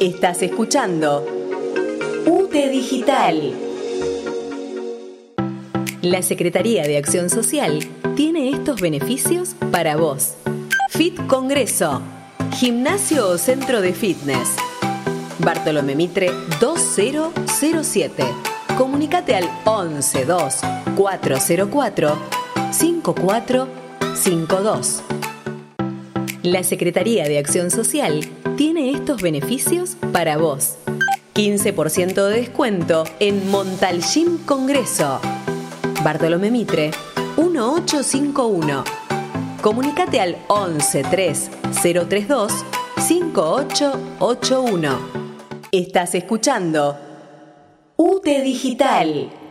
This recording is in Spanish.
Estás escuchando UTE Digital. La Secretaría de Acción Social tiene estos beneficios para vos. Fit Congreso, gimnasio o centro de fitness. Bartolomé Mitre 2007. Comunicate al 112 404 5452. La Secretaría de Acción Social tiene estos beneficios para vos. 15% de descuento en Montal Gym Congreso. Bartolomé Mitre 1851. Comunicate al 113 032 5881. Estás escuchando UTE Digital.